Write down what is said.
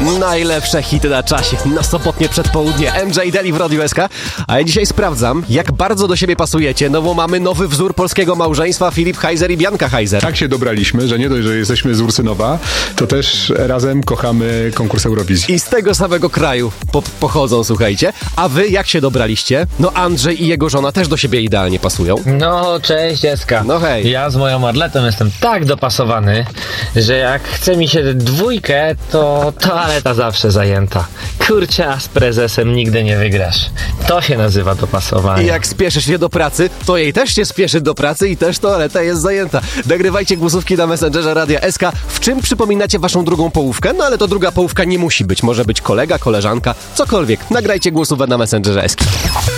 Najlepsze hity na czasie, na sobotnie przedpołudnie. MJ Daily w Radiu SK. A ja dzisiaj sprawdzam, jak bardzo do siebie pasujecie, no bo mamy nowy wzór polskiego małżeństwa, Filip Heiser i Bianka Heiser. Tak się dobraliśmy, że nie dość, że jesteśmy z Ursynowa, to też razem kochamy konkurs Eurowizji. I z tego samego kraju pochodzą, słuchajcie. A wy jak się dobraliście? No Andrzej i jego żona też do siebie idealnie pasują. No, cześć Eska. No hej. Ja z moją Arletą jestem tak dopasowany, że jak chce mi się dwójkę, to toaleta zawsze zajęta. Kurczę, a z prezesem nigdy nie wygrasz. To się nazywa dopasowanie. I jak spieszysz się do pracy, to jej też się spieszy do pracy i też toaleta jest zajęta. Nagrywajcie głosówki na Messengerze Radia SK. W czym przypominacie waszą drugą połówkę? No ale to druga połówka nie musi być. Może być kolega, koleżanka, cokolwiek. Nagrajcie głosówkę na Messengerze SK.